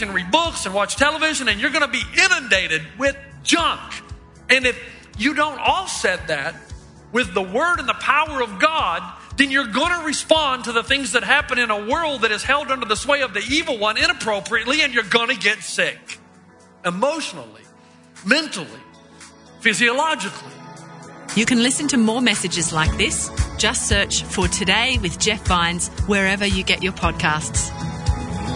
and read books and watch television, and you're going to be inundated with junk. And if you don't offset that with the word and the power of God, then you're going to respond to the things that happen in a world that is held under the sway of the evil one inappropriately, and you're going to get sick. Emotionally, mentally, physiologically. You can listen to more messages like this. Just search for Today with Jeff Vines wherever you get your podcasts.